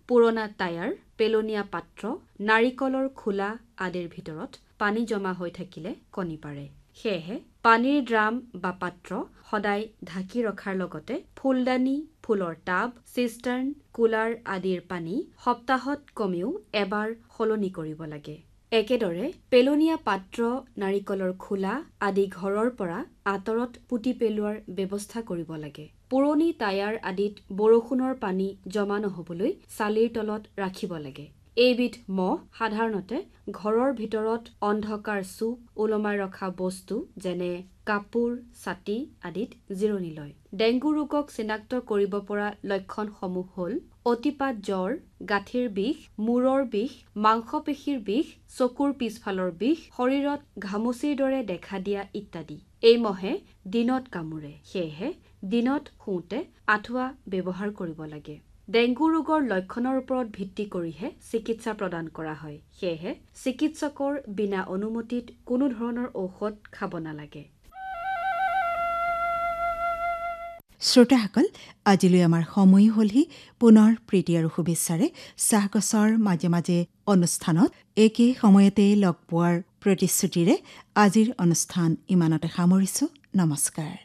পুৰণা টায়াৰ, পেলনীয়া পাত্ৰ, নাৰিকলৰ খোলা আদিৰ ভিতৰত পানী জমা হৈ থাকিলে কণী পাৰে। সেয়েহে পানীৰ ড্ৰাম বা পাত্ৰ সদায় ঢাকি ৰখাৰ লগতে ফুলদানি, ফুলৰ টাব, চিষ্টাৰ্ণ, কুলাৰ আদিৰ পানী সপ্তাহত কমেও এবাৰ সলনি কৰিব লাগে। একেদৰে পেলনীয়া পাত্ৰ, নাৰিকলৰ খোলা আদি ঘৰৰ পৰা আঁতৰত পুতি পেলোৱাৰ ব্যৱস্থা কৰিব লাগে। পুৰণি টায়াৰ আদিত বৰষুণৰ পানী জমা নহবলৈ চালিৰ তলত ৰাখিব লাগে। এইবিধ মহ সাধাৰণতে ঘৰৰ ভিতৰত অন্ধকাৰ চুক, ওলমাই ৰখা বস্তু যেনে কাপোৰ, ছাতি আদিত জিৰণি লয়। ডেংগু ৰোগক চিনাক্ত কৰিব পৰা লক্ষণসমূহ হ'ল অতিপাত জ্বৰ, গাঁঠিৰ বিষ, মূৰৰ বিষ, মাংসপেশীৰ বিষ, চকুৰ পিছফালৰ বিষ, শৰীৰত ঘামচিৰ দৰে দেখা দিয়া ইত্যাদি। এই মহে দিনত কামোৰে, সেয়েহে দিনত শুওঁতে আঁঠুৱা ব্যৱহাৰ কৰিব লাগে। ডেংগু ৰোগৰ লক্ষণৰ ওপৰত ভিত্তি কৰিহে চিকিৎসা প্ৰদান কৰা হয়। সেয়েহে চিকিৎসকৰ বিনা অনুমতিত কোনো ধৰণৰ ঔষধ খাব নালাগে। শ্ৰোতাসকল, আজিলৈ আমাৰ সময় হ'লহি। পুনৰ প্ৰীতি আৰু শুভেচ্ছাৰে চাহগছৰ মাজে মাজে অনুষ্ঠানত একে সময়তে লগ পোৱাৰ প্ৰতিশ্ৰুতিৰে আজিৰ অনুষ্ঠান ইমানতে সামৰিছোঁ। নমস্কাৰ।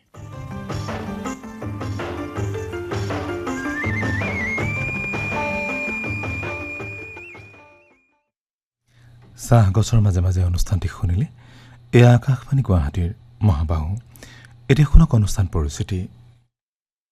চাহ গছৰ মাজে মাজে অনুষ্ঠানটি শুনিলে। এয়া আকাশবাণী গুৱাহাটীৰ মহাবাহু। এতিয়া শুনক অনুষ্ঠান পৰিচিতি।